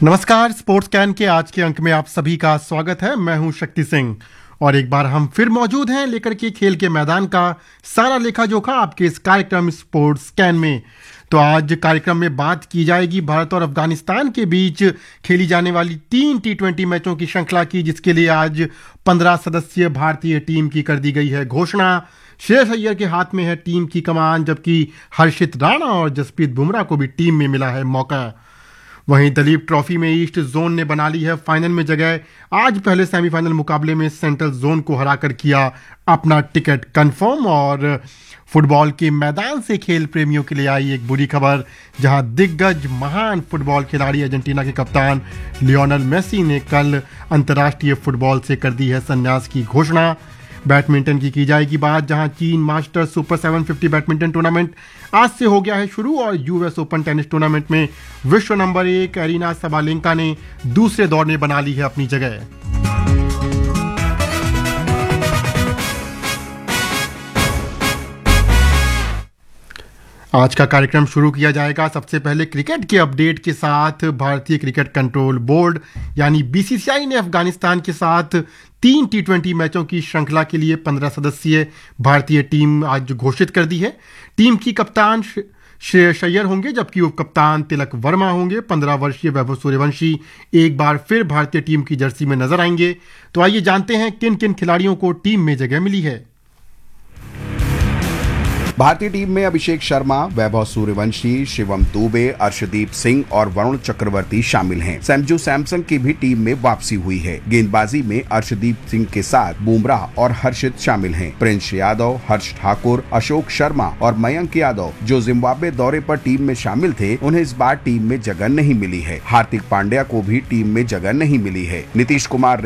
नमस्कार, sports can के आज के अंक में आप सभी का स्वागत है। मैं हूं शक्ति सिंह और एक बार हम फिर मौजूद हैं लेकर के खेल के मैदान का सारा लेखा जोखा आपके इस कार्यक्रम स्पोर्ट्स कैन में। तो आज कार्यक्रम में बात की जाएगी भारत और अफगानिस्तान के बीच खेली जाने वाली 3 T20 मैचों की श्रृंखला की, जिसके लिए आज 15 सदस्यीय भारतीय टीम की कर दी गई है घोषणा। श्रेयस अय्यर के हाथ में है टीम की कमान, जबकि हर्षित राणा और जसप्रीत बुमराह को भी टीम में मिला है मौका। वहीं दलीप ट्रॉफी में ईस्ट जोन ने बना ली है फाइनल में जगह। आज पहले सेमीफाइनल मुकाबले में सेंट्रल जोन को हराकर किया अपना टिकट कंफर्म। और फुटबॉल के मैदान से खेल प्रेमियों के लिए आई एक बुरी खबर, जहां दिग्गज महान फुटबॉल खिलाड़ी अर्जेंटीना के कप्तान लियोनेल मेसी ने कल अंतर्राष्ट्रीय फुटबॉल से कर दी है संन्यास की घोषणा। बैडमिंटन की जाएगी बात, जहां चीन मास्टर्स सुपर 750 बैडमिंटन टूर्नामेंट आज से हो गया है शुरू और यूएस ओपन टेनिस टूर्नामेंट में विश्व नंबर 1 एरिना सबालेंका ने दूसरे दौर में बना ली है अपनी जगह। आज का कार्यक्रम शुरू किया जाएगा सबसे पहले क्रिकेट के अपडेट के साथ। भारतीय क्रिकेट कंट्रोल बोर्ड यानी बीसीसीआई ने अफगानिस्तान के साथ 3 T20 मैचों की श्रृंखला के लिए 15 सदस्यीय भारतीय टीम आज घोषित कर दी है। टीम की कप्तान श्रेयस अय्यर होंगे, जबकि उप कप्तान तिलक वर्मा होंगे। 15 वर्षीय वैभव सूर्यवंशी एक बार फिर भारतीय टीम की जर्सी में नजर आएंगे। तो आइए जानते हैं किन किन खिलाड़ियों को टीम में जगह मिली है। भारतीय टीम में अभिषेक शर्मा, वैभव सूर्यवंशी, शिवम दुबे, अर्शदीप सिंह और वरुण चक्रवर्ती शामिल हैं। संजू सैमसन की भी टीम में वापसी हुई है। गेंदबाजी में अर्शदीप सिंह के साथ बुमराह और हर्षित शामिल हैं। प्रिंस यादव, हर्ष ठाकुर, अशोक शर्मा और मयंक यादव जो जिम्बाब्वे दौरे पर टीम में शामिल थे, उन्हें इस बार टीम में जगह नहीं मिली है। हार्दिक पांड्या को भी टीम में जगह नहीं मिली है। नीतीश कुमार